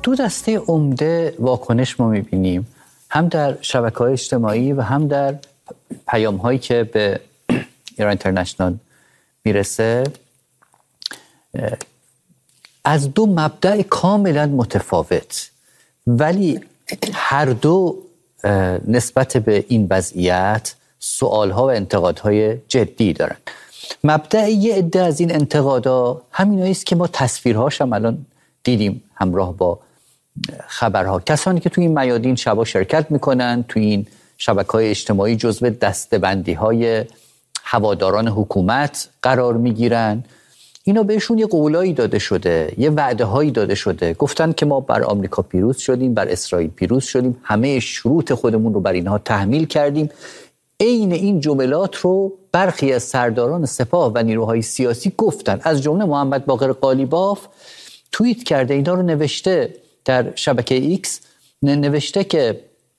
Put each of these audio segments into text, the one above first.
دو دسته عمده واکنش ما می‌بینیم، هم در شبکه‌های اجتماعی و هم در پیام‌هایی که به ایران اینترنشنال میرسه، از دو مبدأ کاملا متفاوت، ولی هر دو نسبت به این وضعیت سوال‌ها و انتقادهای جدی دارن. مبدأ یه عده از این انتقادا همینایی است که ما تصویرهاش هم الان دیدیم همراه با خبرها. کسانی که توی این میادین شبا شرکت میکنن، توی این شبکه‌های اجتماعی جزو دسته‌بندی‌های هواداران حکومت قرار میگیرن. اینا بهشون یه قولایی داده شده، یه وعده هایی داده شده، گفتن که ما بر آمریکا پیروز شدیم، بر اسرائیل پیروز شدیم، همه شروط خودمون رو بر اینها تحمیل کردیم. عین این جملات رو برخی از سرداران سپاه و نیروهای سیاسی گفتن، از جمله محمد باقر قالیباف توییت کرده، اینا رو نوشته در شبکه ایکس، نوشته که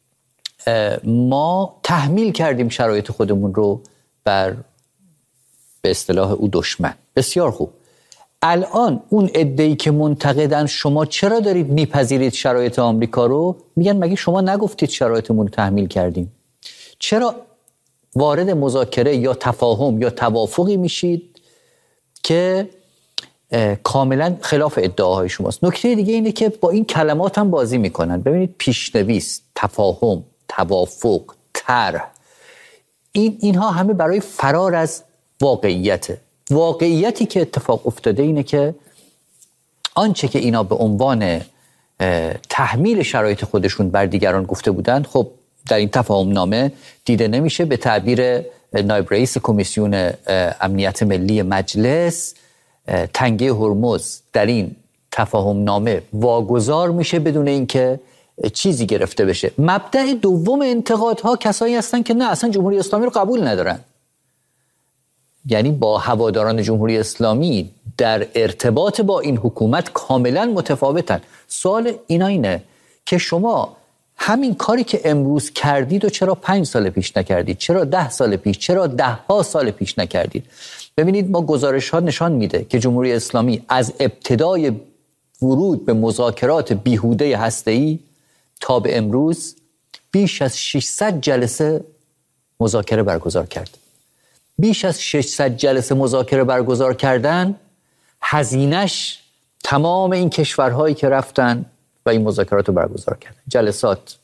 ما تحمیل کردیم شرایط خودمون رو بر به اصطلاح او دشمن. بسیار خوب. الان اون عده‌ای که منتقدن شما چرا دارید میپذیرید شرایط آمریکا رو، میگن مگه شما نگفتید شرایطمون رو تحمیل کردیم؟ چرا وارد مذاکره یا تفاهم یا توافقی میشید که کاملا خلاف ادعاهای شماست؟ نکته دیگه اینه که با این کلمات هم بازی میکنن. ببینید، پیشنویس، تفاهم، توافق، طرح، اینها همه برای فرار از واقعیتی که اتفاق افتاده اینه که آنچه که اینا به عنوان تحمیل شرایط خودشون بر دیگران گفته بودن، خب در این تفاهم نامه دیده نمیشه. به تعبیر نایب رئیس کمیسیون امنیت ملی مجلس، تنگه هرمز در این تفاهم نامه واگذار میشه بدون اینکه چیزی گرفته بشه. مبدأ دوم انتقادها کسایی هستن که نه، اصلا جمهوری اسلامی رو قبول ندارن، یعنی با هواداران جمهوری اسلامی در ارتباط با این حکومت کاملا متفاوتن. سوال اینا اینه که شما همین کاری که امروز کردید و چرا 5 سال پیش نکردید؟ چرا 10 سال پیش؟ چرا 10 سال پیش نکردید؟ ببینید، ما گزارش ها نشان میده که جمهوری اسلامی از ابتدای ورود به مذاکرات بیهوده هسته‌ای تا به امروز بیش از 600 جلسه مذاکره برگزار کرد. بیش از 600 جلسه مذاکره برگزار کردن، هزینش تمام این کشورهایی که رفتن و این مذاکرات رو برگزار کردن، جلسات،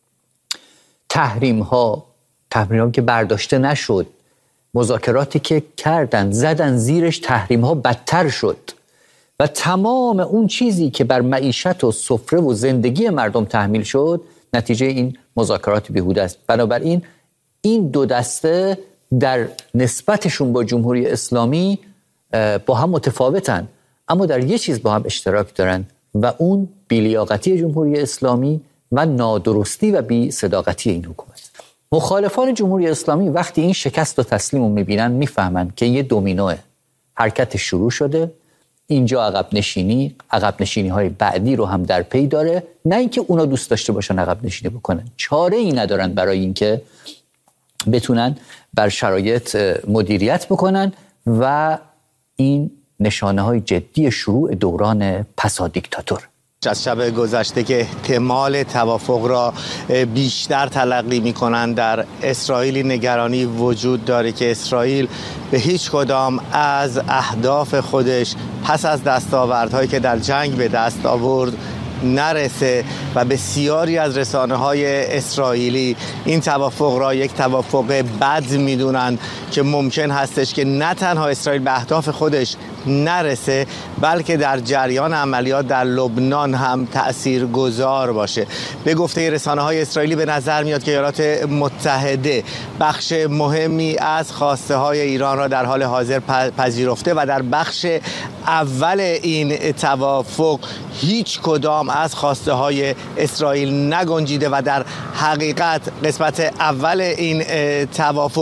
تحریم‌ها که برداشته نشد، مذاکراتی که کردن زدن زیرش، تحریم‌ها بدتر شد و تمام اون چیزی که بر معیشت و سفره و زندگی مردم تحمیل شد نتیجه این مذاکرات بیهوده است. بنابراین این دو دسته در نسبتشون با جمهوری اسلامی با هم متفاوتن، اما در یه چیز با هم اشتراک دارن و اون بی‌لیاقتی جمهوری اسلامی و نادرستی و بی صداقتی این حکومت. مخالفان جمهوری اسلامی وقتی این شکست و تسلیم رو میبینن، میفهمن که یه دومینوه حرکت شروع شده، اینجا عقب نشینی های بعدی رو هم در پی داره. نه اینکه اونا دوست داشته باشن عقب نشینی بکنن، چاره ای ندارن برای اینکه بتونن بر شرایط مدیریت بکنن و این نشانه های جدی شروع دوران پسا دیکتاتور. از شب گذشته که احتمال توافق را بیشتر تلقی می‌کنند، در اسرائیل نگرانی وجود داره که اسرائیل به هیچ کدام از اهداف خودش پس از دستاوردهایی که در جنگ به دست آورد نرسه و بسیاری از رسانه‌های اسرائیلی این توافق را یک توافق بد می‌دونند که ممکن هستش که نه تنها اسرائیل به اهداف خودش نرسه، بلکه در جریان عملیات در لبنان هم تأثیرگذار باشه. به گفته رسانه‌های اسرائیلی به نظر میاد که ایالات متحده بخش مهمی از خواسته‌های ایران را در حال حاضر پذیرفته و در بخش اول این توافق هیچ کدام از خواسته‌های اسرائیل نگنجیده و در حقیقت قسمت اول این توافق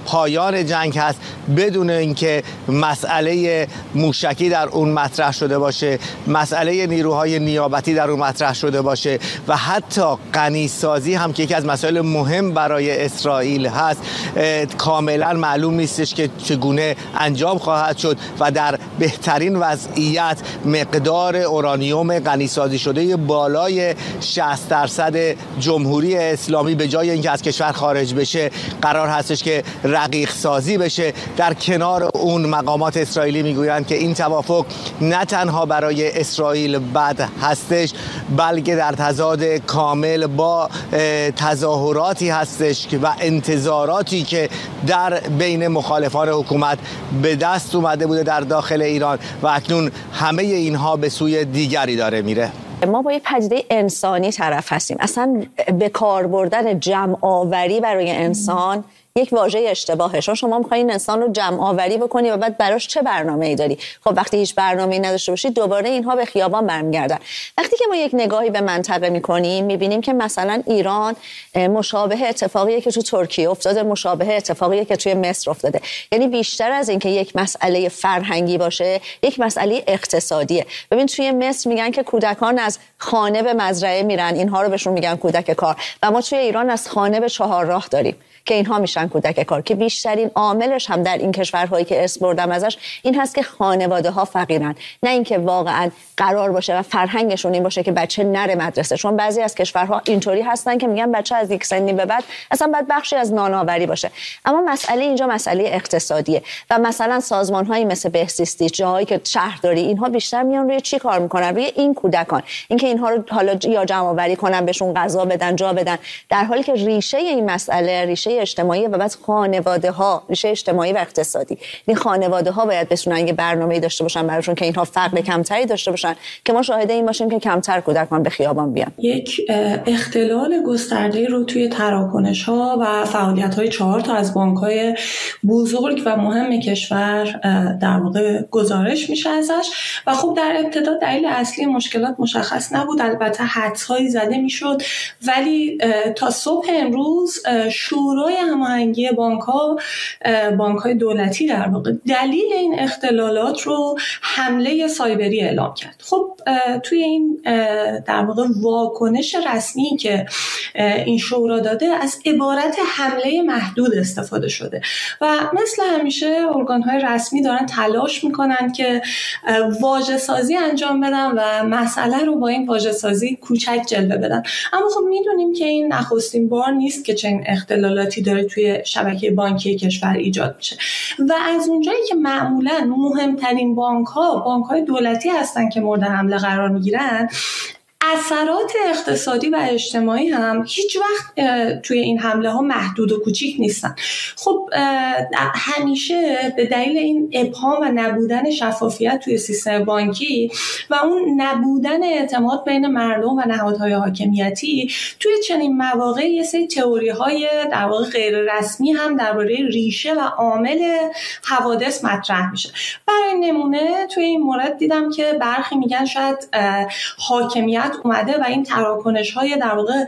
پایان جنگ هست، بدون اینکه مسئله موشکی در اون مطرح شده باشه، مسئله نیروهای نیابتی در اون مطرح شده باشه و حتی غنیسازی هم که یکی از مسائل مهم برای اسرائیل هست کاملا معلوم نیستش که چگونه انجام خواهد شد و در بهترین وضعیت مقدار اورانیوم غنیسازی شده بالای 60% جمهوری اسلامی به جای اینکه از کشور خارج بشه قرار هستش که رقیق سازی بشه. در کنار اون مقامات اسرائیلی میگویند که این توافق نه تنها برای اسرائیل بد هستش بلکه در تضاد کامل با تظاهراتی هستش و انتظاراتی که در بین مخالفان حکومت به دست اومده بوده در داخل ایران و اکنون همه اینها به سوی دیگری داره میره. ما با یه پدیده انسانی طرف هستیم. اصلا به کار بردن جمع آوری برای انسان یک واژه اشتباهه. شما می‌خواید انسان رو جمع آوری بکنی و بعد براش چه برنامه‌ای داری؟ خب وقتی هیچ برنامه‌ای نداشته باشی دوباره اینها به خیابان برمیگردن. وقتی که ما یک نگاهی به منطقه می‌کنیم می‌بینیم که مثلا ایران مشابه اتفاقیه که تو ترکیه افتاده، مشابه اتفاقیه که توی مصر افتاده. یعنی بیشتر از اینکه یک مسئله فرهنگی باشه، یک مسئله اقتصادیه. ببین توی مصر میگن که کودکان از خانه به مزرعه میرن، اینها رو بهشون میگن کودک کار. و ما توی ایران از خانه به چهارراه داریم که اینها میشن کودک کار، که بیشترین عاملش هم در این کشورهایی که ارث بردم ازش این هست که خانواده ها فقیرن، نه اینکه واقعا قرار باشه و فرهنگشون این باشه که بچه نره مدرسه. چون بعضی از کشورها اینطوری هستن که میگن بچه از یک سنی به بعد اصلا باید بخشی از نانآوری باشه. اما مسئله اینجا مسئله اقتصادیه و مثلا سازمان‌هایی مثل بهزیستی، جاهایی که شهرداری، اینها بیشتر میان روی چی کار میکنن؟ روی این کودکان، اینکه اینها رو حالا یا جمع آوری کنن، بهشون غذا بدن، جا بدن، در حالی که ریشه این مسئله ریشه اجتماعی و بعد خانواده ها ریشه اجتماعی و اقتصادی. این خانواده ها باید بتونن یه برنامه‌ای داشته باشن براشون که اینها فقر کمتری داشته باشن، که ما شاهد این باشیم که کمتر کودکان به خیابان بیان. یک اختلال گسترده رو توی تراکنش‌ها و فعالیت‌های 4 تا از بانک‌های بزرگ و مهم کشور در واقع گزارش میشه ازش و خب در ابتدا دلیل اصلی مشکلات مشخص نبود. البته حدس‌هایی زده میشد، ولی تا صبح امروز شورای هماهنگی بانک‌های دولتی در واقع دلیل این اختلالات رو حمله سایبری اعلام کرد. خب توی این در واقع واکنش رسمی که این شورا داده از عبارت حمله محدود استفاده شده و مثل همیشه ارگان‌های رسمی دارن تلاش میکنن که واژه‌سازی انجام بدن و مسئله رو با این واژه‌سازی کوچک جلوه بدن. اما خب میدونیم که این نخستین بار نیست که چنین اختلالاتی داره توی شبکه بانکی کشور ایجاد میشه و از اونجایی که معمولاً مهمترین بانک‌های دولتی هستن که مورد حمله قرار میگیرن، اثرات اقتصادی و اجتماعی هم هیچ وقت توی این حمله ها محدود و کوچیک نیستن. خب همیشه به دلیل این ابهام و نبودن شفافیت توی سیستم بانکی و اون نبودن اعتماد بین مردم و نهادهای حاکمیتی، توی چنین مواقع یه سری تئوری‌های در واقع غیر رسمی هم درباره ریشه و عامل حوادث مطرح میشه. برای نمونه توی این مورد دیدم که برخی میگن شاید حاکمیت اومده و این تراکنش‌های در واقع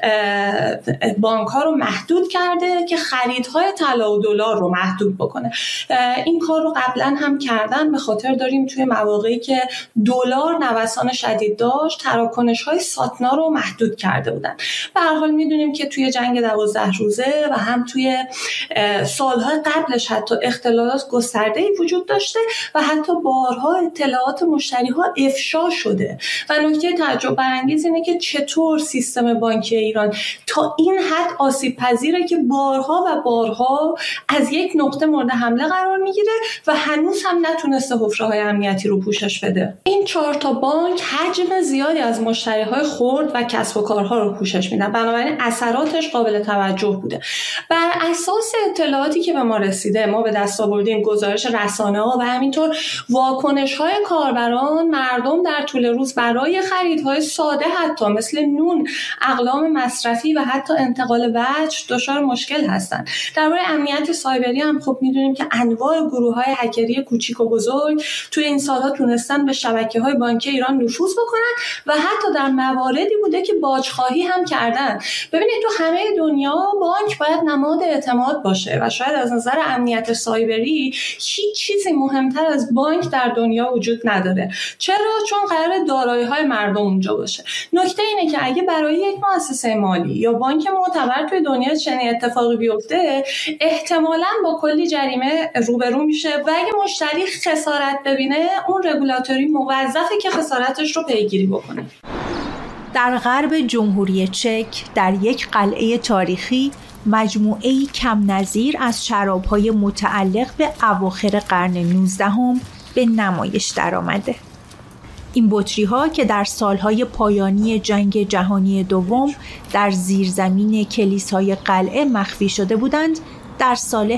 بانک‌ها رو محدود کرده که خریدهای طلا و دلار رو محدود بکنه. این کار رو قبلا هم کردن، به خاطر داریم توی مواقعی که دلار نوسان شدید داشت تراکنش‌های ساتنا رو محدود کرده بودن. به هر حال میدونیم که توی جنگ 12 روزه و هم توی سال‌های قبلش حتی اختلالات گسترده‌ای وجود داشته و حتی بارها اطلاعات مشتری‌ها افشا شده و نکته تعجب برانگیز اینه که چطور سیستم بانکی ایران تا این حد آسیب پذیره که بارها و بارها از یک نقطه مورد حمله قرار میگیره و هنوز هم نتونسته حفره‌های امنیتی رو پوشش بده. این 4 تا بانک حجم زیادی از مشتری‌های خرد و کسب و کارها رو پوشش میدن، بنابراین اثراتش قابل توجه بوده. بر اساس اطلاعاتی که به ما رسیده، ما به دست آوردیم گزارش رسانه‌ها و همینطور واکنش‌های کاربران، مردم در طول روز برای خریدهای ساده حتی مثل نون، اقلام مصرفی و حتی انتقال وجه دچار مشکل هستند. درباره امنیت سایبری هم خب میدونیم که انواع گروه‌های هکری کوچیک و بزرگ توی این سال‌ها تونستن به شبکه‌های بانکی ایران نفوذ بکنن و حتی در مواردی بوده که باج‌خواهی هم کردن. ببینید تو همه دنیا بانک باید نماد اعتماد باشه و شاید از نظر امنیت سایبری هیچ چیزی مهمتر از بانک در دنیا وجود نداره. چرا؟ چون قرار دارایی‌های مردم اونجا باشه. نکته اینه که اگه برای یک مؤسسه مالی یا بانک معتبر توی دنیا چنین اتفاقی بیفته، احتمالاً با کلی جریمه روبرو میشه و اگه مشتری خسارت ببینه، اون رگولاتوری موظفه که خسارتش رو پیگیری بکنه. در غرب جمهوری چک در یک قلعه تاریخی مجموعه‌ای کم نظیر از شراب‌های متعلق به اواخر قرن 19 به نمایش درآمده. این بطری‌ها که در سالهای پایانی جنگ جهانی دوم در زیرزمین کلیسای قلعه مخفی شده بودند، در سال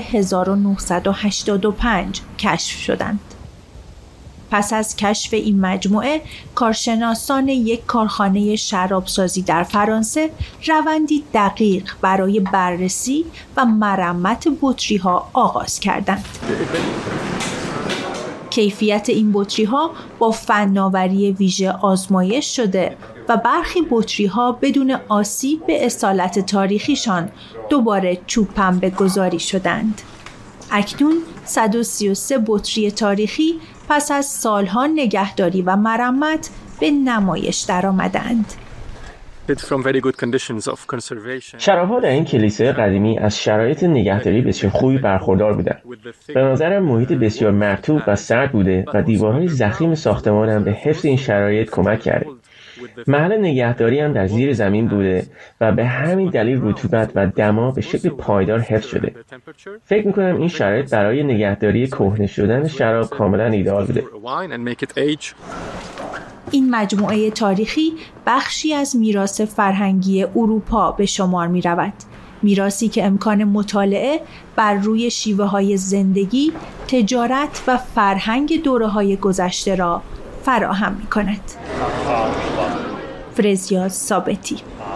1985 کشف شدند. پس از کشف این مجموعه، کارشناسان یک کارخانه شرابسازی در فرانسه روندی دقیق برای بررسی و مرمت بطری‌ها آغاز کردند. کیفیت این بطری‌ها با فناوری ویژه آزمایش شده و برخی بطری‌ها بدون آسیب به اصالت تاریخیشان دوباره چوب پنبه گذاری شدند. اکنون 133 بطری تاریخی پس از سالها نگهداری و مرمت به نمایش درآمدند. شراب‌ها در این کلیسای قدیمی از شرایط نگهداری بسیار خوبی برخوردار بودند. به نظرم محیط بسیار مرطوب و سرد بوده و دیوارهای ضخیم ساختمان هم به حفظ این شرایط کمک کرده. محل نگهداری هم در زیر زمین بوده و به همین دلیل رطوبت و دما به شکل پایدار حفظ شده. فکر می‌کنم این شرایط برای نگهداری کهنه شدن شراب کاملا ایدئال بوده. این مجموعه تاریخی بخشی از میراث فرهنگی اروپا به شمار می‌رود. میراثی که امکان مطالعه بر روی شیوه‌های زندگی، تجارت و فرهنگ دوره‌های گذشته را فراهم می‌کند. فرزیاد ثابتی.